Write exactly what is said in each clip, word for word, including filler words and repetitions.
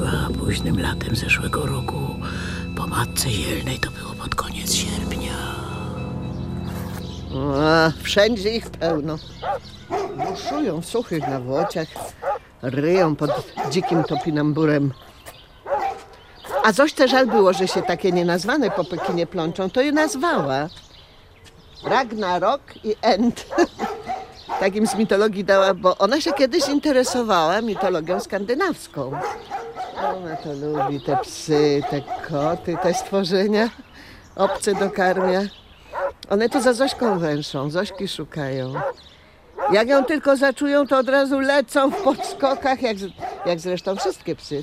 wróciła późnym latem zeszłego roku. Po matce zielnej to było pod koniec sierpnia. A, wszędzie ich pełno. Buszują w suchych nawłociach, ryją pod dzikim topinamburem. A coś też żal było, że się takie nienazwane po Pekinie plączą, to je nazwała. Ragnarok i End. Tak im z mitologii dała, bo ona się kiedyś interesowała mitologią skandynawską. Ona to lubi, te psy, te koty, te stworzenia obce do karmia. One tu za Zośką węszą, Zośki szukają. Jak ją tylko zaczują, to od razu lecą w podskokach, jak, jak zresztą wszystkie psy.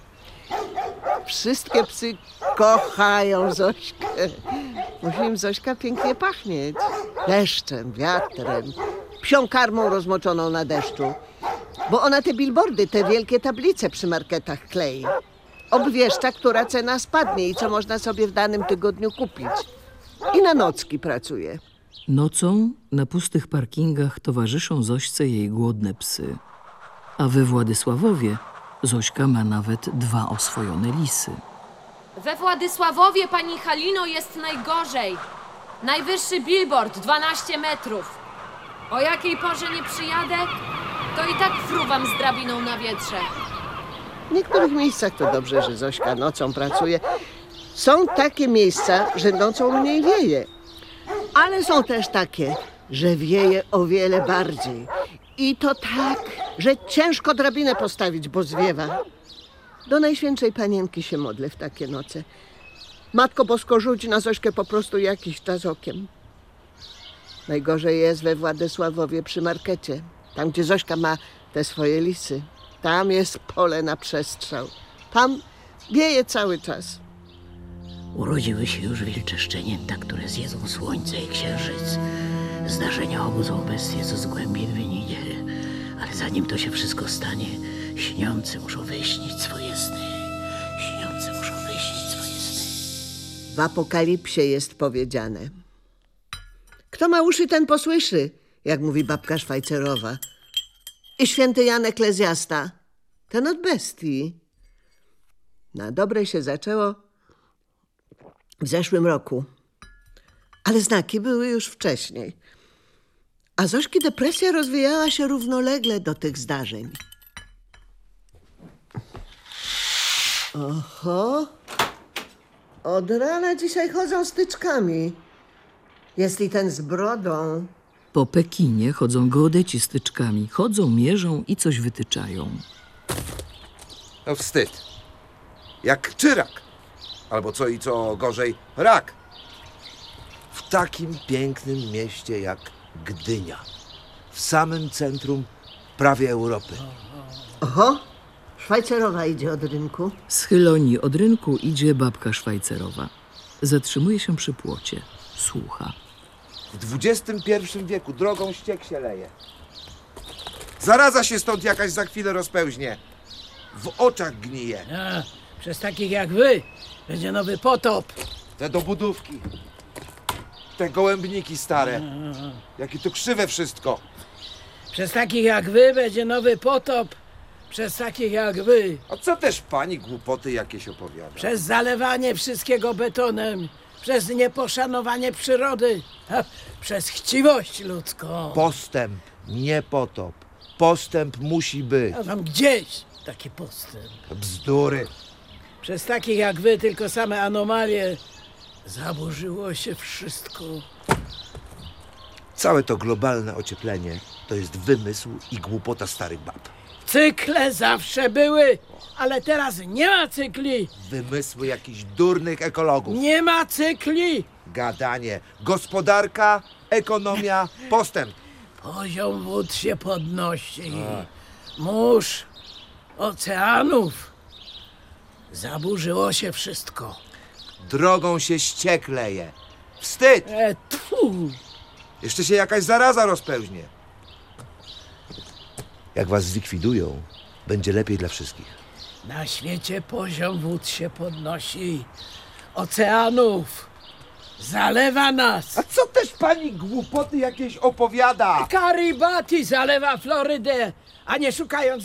Wszystkie psy kochają Zośkę. Musi im Zośka pięknie pachnieć. Deszczem, wiatrem, psią karmą rozmoczoną na deszczu. Bo ona te billboardy, te wielkie tablice przy marketach klei. Obwieszcza, która cena spadnie i co można sobie w danym tygodniu kupić. I na nocki pracuje. Nocą na pustych parkingach towarzyszą Zośce jej głodne psy. A we Władysławowie Zośka ma nawet dwa oswojone lisy. We Władysławowie, pani Halino, jest najgorzej. Najwyższy billboard, dwanaście metrów. O jakiej porze nie przyjadę, to i tak fruwam z drabiną na wietrze. W niektórych miejscach to dobrze, że Zośka nocą pracuje. Są takie miejsca, że nocą mniej wieje. Ale są też takie, że wieje o wiele bardziej. I to tak, że ciężko drabinę postawić, bo zwiewa. Do Najświętszej Panienki się modlę w takie noce. Matko Bosko, rzuć na Zośkę po prostu jakiś czas okiem. Najgorzej jest we Władysławowie przy markecie. Tam, gdzie Zośka ma te swoje lisy. Tam jest pole na przestrzał. Tam wieje cały czas. Urodziły się już wilcze szczenięta, które zjedzą słońce i księżyc. Zdarzenia obudzą bestie, co z głębin wynidzie. Ale zanim to się wszystko stanie, śniący muszą wyśnić swoje sny. Śniący muszą wyśnić swoje sny. W Apokalipsie jest powiedziane: kto ma uszy, ten posłyszy, jak mówi babka Szwajcerowa. I święty Jan Eklezjasta, ten od bestii. Na dobre się zaczęło w zeszłym roku, ale znaki były już wcześniej. A Zośki depresja rozwijała się równolegle do tych zdarzeń. Oho, od rana dzisiaj chodzą styczkami. Jest i ten z brodą. Po Pekinie chodzą geodeci z tyczkami. Chodzą, mierzą i coś wytyczają. No wstyd. Jak czyrak. Albo co i co gorzej, rak. W takim pięknym mieście jak Gdynia. W samym centrum prawie Europy. Oho, Szwajcerowa idzie od rynku. Z Chylonii od rynku idzie babka Szwajcerowa. Zatrzymuje się przy płocie. Słucha. W dwudziestym pierwszym wieku drogą ściek się leje. Zaraza się stąd jakaś za chwilę rozpełźnie. W oczach gnije. A, przez takich jak wy będzie nowy potop. Te dobudówki. Te gołębniki stare. Jakie to krzywe wszystko. Przez takich jak wy będzie nowy potop. Przez takich jak wy. A co też pani głupoty jakieś opowiada? Przez zalewanie wszystkiego betonem. Przez nieposzanowanie przyrody. A, przez chciwość ludzką. Postęp, nie potop. Postęp musi być. A tam gdzieś taki postęp. Bzdury. Przez takich jak wy tylko same anomalie. Zaburzyło się wszystko. Całe to globalne ocieplenie to jest wymysł i głupota starych bab. Cykle zawsze były, ale teraz nie ma cykli. Wymysły jakichś durnych ekologów. Nie ma cykli. Gadanie. Gospodarka, ekonomia, postęp. Poziom wód się podnosi. Mórz oceanów. Zaburzyło się wszystko. Drogą się ściek leje. Wstyd! E, tfu. Jeszcze się jakaś zaraza rozpełźnie. Jak was zlikwidują, będzie lepiej dla wszystkich. Na świecie poziom wód się podnosi. Oceanów. Zalewa nas. A co też pani głupoty jakieś opowiada? Karibati zalewa Florydę, a nie szukając